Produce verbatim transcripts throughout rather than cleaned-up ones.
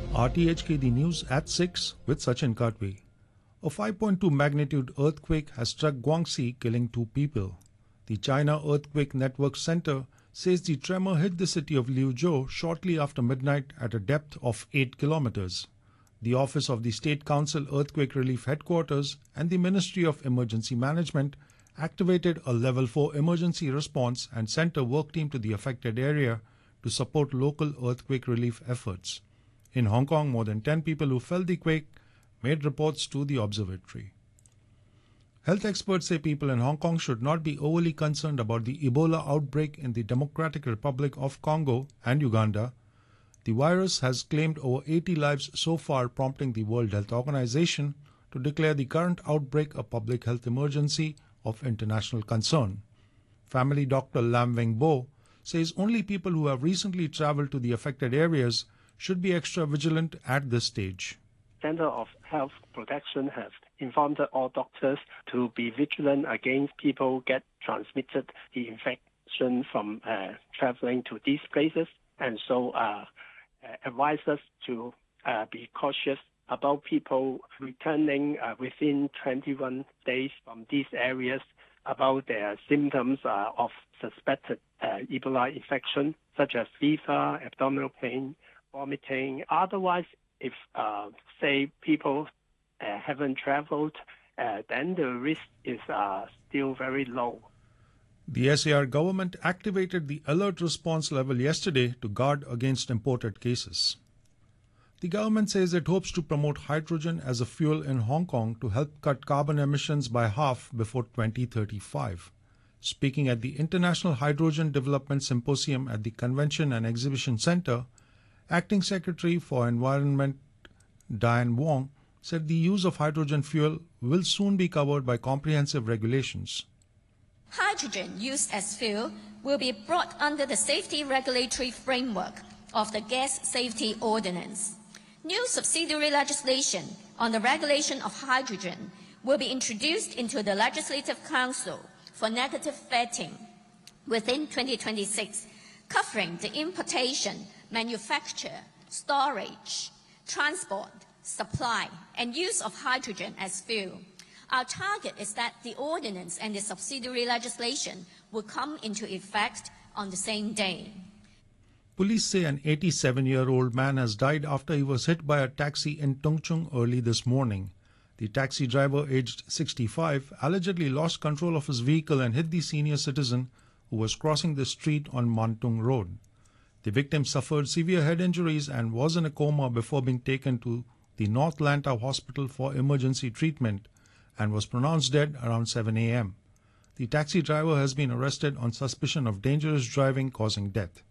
R T H K The News at six with Sachin Katwe. A five point two magnitude earthquake has struck Guangxi, killing two people. The China Earthquake Network Center says the tremor hit the city of Liuzhou shortly after midnight at a depth of eight kilometers. The Office of the State Council Earthquake Relief Headquarters and the Ministry of Emergency Management activated a level four emergency response and sent a work team to the affected area to support local earthquake relief efforts. In Hong Kong, more than ten people who felt the quake made reports to the observatory. Health experts say people in Hong Kong should not be overly concerned about the Ebola outbreak in the Democratic Republic of Congo and Uganda. The virus has claimed over eighty lives so far, prompting the World Health Organization to declare the current outbreak a public health emergency of international concern. Family doctor Lam Weng Bo says only people who have recently traveled to the affected areas should be extra vigilant at this stage. Center of Health Protection have informed all doctors to be vigilant against people get transmitted the infection from uh, traveling to these places, and so uh, advise us to uh, be cautious about people returning uh, within twenty-one days from these areas about their symptoms uh, of suspected uh, Ebola infection, such as fever, abdominal pain, vomiting. Otherwise, if, uh, say, people uh, haven't traveled, uh, then the risk is uh, still very low. The S A R government activated the alert response level yesterday to guard against imported cases. The government says it hopes to promote hydrogen as a fuel in Hong Kong to help cut carbon emissions by half before twenty thirty-five. Speaking at the International Hydrogen Development Symposium at the Convention and Exhibition Centre, Acting Secretary for Environment Diane Wong said the use of hydrogen fuel will soon be covered by comprehensive regulations. Hydrogen used as fuel will be brought under the safety regulatory framework of the Gas Safety Ordinance. New subsidiary legislation on the regulation of hydrogen will be introduced into the Legislative Council for negative vetting within twenty twenty-six, covering the importation, manufacture, storage, transport, supply, and use of hydrogen as fuel. Our target is that the ordinance and the subsidiary legislation will come into effect on the same day. Police say an eighty-seven-year-old man has died after he was hit by a taxi in Tung Chung early this morning. The taxi driver, aged sixty-five, allegedly lost control of his vehicle and hit the senior citizen who was crossing the street on Mantung Road. The victim suffered severe head injuries and was in a coma before being taken to the North Lantau Hospital for emergency treatment and was pronounced dead around seven a m The taxi driver has been arrested on suspicion of dangerous driving causing death.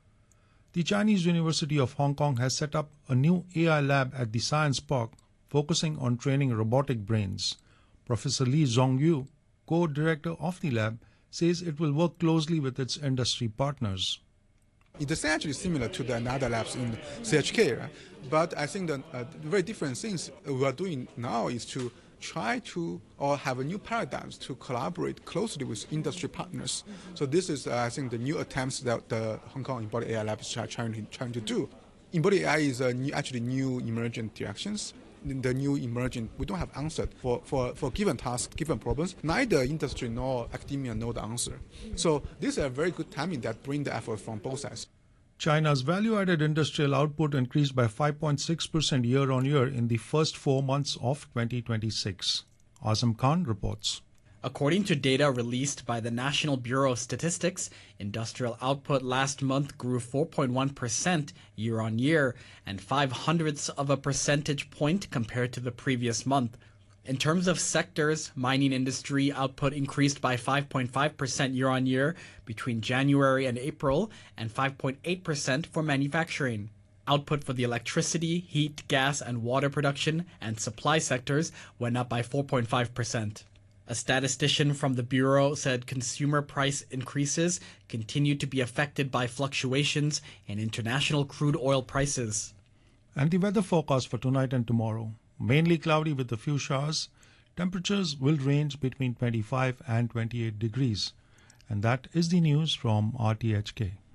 The Chinese University of Hong Kong has set up a new A I lab at the Science Park focusing on training robotic brains. Professor Li Zhongyu, co-director of the lab, says it will work closely with its industry partners. It's essentially similar to the another labs in C H K, right? But I think the uh, very different things we are doing now is to try to or have a new paradigms to collaborate closely with industry partners. So this is, uh, I think, the new attempts that the Hong Kong Embodied A I Lab is trying to, trying to do. Embodied A I is a new, actually new emergent directions. The new emerging, we don't have answer for, for, for given tasks, given problems. Neither industry nor academia know the answer. So this is a very good timing that bring the effort from both sides. China's value-added industrial output increased by five point six percent year-on-year in the first four months of twenty twenty-six. Azam Khan reports. According to data released by the National Bureau of Statistics, industrial output last month grew four point one percent year-on-year and five hundredths of a percentage point compared to the previous month. In terms of sectors, mining industry output increased by five point five percent year-on-year between January and April and five point eight percent for manufacturing. Output for the electricity, heat, gas, and water production and supply sectors went up by four point five percent. A statistician from the Bureau said consumer price increases continue to be affected by fluctuations in international crude oil prices. And the weather forecast for tonight and tomorrow. Mainly cloudy with a few showers. Temperatures will range between twenty-five and twenty-eight degrees. And that is the news from R T H K.